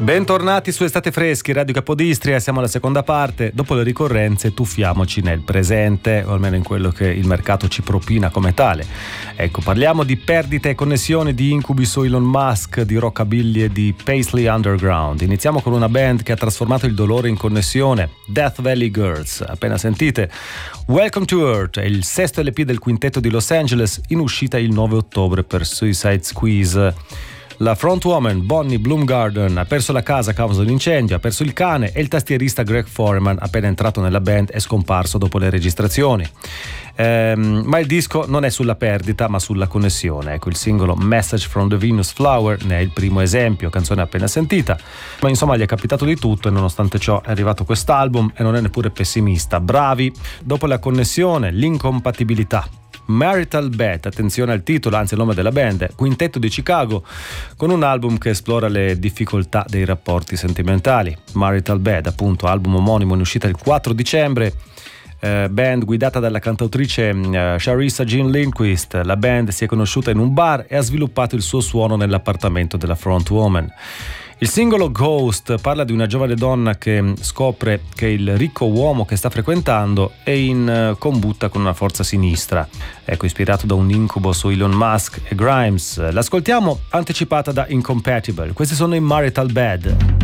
Bentornati su Estate Freschi, Radio Capodistria, siamo alla seconda parte. Dopo le ricorrenze tuffiamoci nel presente, o almeno in quello che il mercato ci propina come tale. Ecco, parliamo di perdite e connessioni, di incubi su Elon Musk, di rockabilly e di Paisley Underground. Iniziamo con una band che ha trasformato il dolore in connessione, Death Valley Girls. Appena sentite, Welcome to Earth è il sesto LP del quintetto di Los Angeles, in uscita il 9 ottobre per Suicide Squeeze. La frontwoman Bonnie Bloomgarden ha perso la casa a causa dell'incendio, ha perso il cane e il tastierista Greg Foreman, appena entrato nella band, è scomparso dopo le registrazioni. Ma il disco non è sulla perdita ma sulla connessione. Ecco, il singolo Message from the Venus Flower ne è il primo esempio, canzone appena sentita, ma insomma gli è capitato di tutto e nonostante ciò è arrivato quest'album e non è neppure pessimista. Bravi! Dopo la connessione, l'incompatibilità. Marital Bed, attenzione al titolo, anzi il nome della band, quintetto di Chicago, con un album che esplora le difficoltà dei rapporti sentimentali. Marital Bed, appunto, album omonimo in uscita il 4 dicembre. Band guidata dalla cantautrice Charissa Jean Lindquist. La band si è conosciuta in un bar e ha sviluppato il suo suono nell'appartamento della frontwoman. Il singolo Ghost parla di una giovane donna che scopre che il ricco uomo che sta frequentando è in combutta con una forza sinistra. Ecco, ispirato da un incubo su Elon Musk e Grimes. L'ascoltiamo anticipata da Incompatible. Questi sono i Marital Bed.